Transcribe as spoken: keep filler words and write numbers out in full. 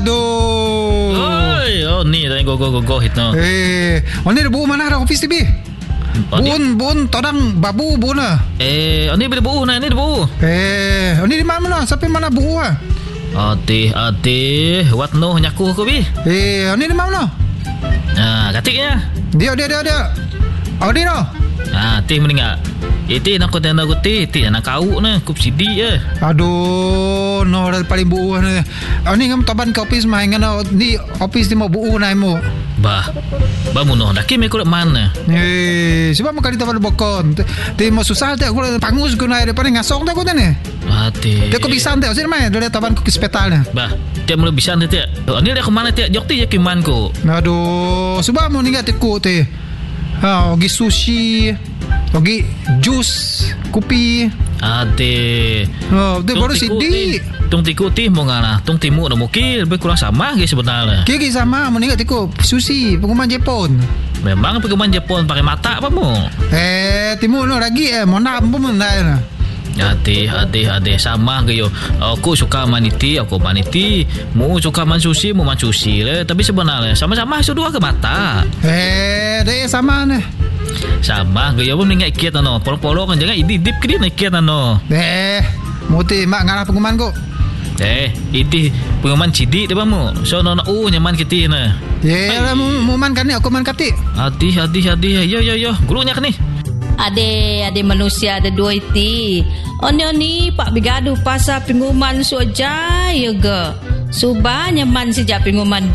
Aduh. Oi, oh ni dah go go go go hit no. Eh, oni ada buah mana dah office T B? Bun, bun, todang babu bun lah. Eh, ini boleh buuh nah, ini ada buuh. Eh, ini di mana? Sampai mana buuh ah? Ati, ati, what no nyaku ko bi? Eh, ini di mana? Ah, katiknya. Dia, dia, dia, dia. Oh, dia no. Ah, ti meninggal. Iti nak kau tenda guti, ti nak kau na, kup sidi je. Aduh, no dah paling buuh ni. Oh, ni ngam taban ke office main ngana ni office ni mau buuh na mo. Bah. Ba munoh dah ki me kulit mana? Eh, sebab makali taban bokon. Ti mau susah tak aku pangus ku na depan ngasong tak aku ni. Ati. Dia kau bisa tak sini main dari taban ku ke hospital ni. Bah, dia mula bisa nanti. Ni dia ke mana ti? Jok ti je ke man ko. Aduh, sebab mau ningat ku ti. Ha, ogi sushi, ogi jus, kopi. Ade. Oh, dia baru sidi. Tung tiku ti mau ngana, tung timu dah mungkin lebih kurang sama ke sebenarnya. Kiki sama, mau ningat tiku sushi, pengumuman Jepun. Memang pengumuman Jepun pakai mata apa mu? Eh, timu no lagi eh, mau nak pun mendai na. Hati, hati, hati sama ke yo. Aku suka maniti, aku maniti. Mu suka man sushi, mu man sushi le. Tapi sebenarnya sama-sama itu dua ke mata. Eh, dia sama ni. Sama ke yo pun ingat kiat ano. Polo-polo kan jangan idip ke dia nak kiat ano. Eh, muti mak ngarah pengumuman ko. Eh, ini pengumuman cidi tu mu. So nona u nyaman kita na. Ye, lah mu man kan ni aku man kati. Hati, hati, hati. Yo, yo, yo. Gurunya kan ni. Ade, ade manusia ada dua iti. Ono ni pak bigadu pasal pengumuman soja ya ge. Subah nyaman sejak pengumuman